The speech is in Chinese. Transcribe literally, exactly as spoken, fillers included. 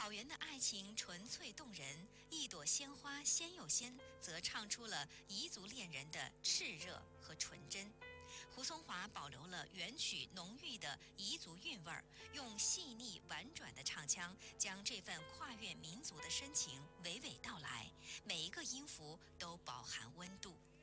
草原的爱情纯粹动人，一朵鲜花先又鲜，则唱出了彝族恋人的炽热和纯真。胡松华保留了原曲浓郁的彝族韵味儿，用细腻婉转的唱腔，将这份跨越民族的深情娓娓道来，每一个音符都饱含温度。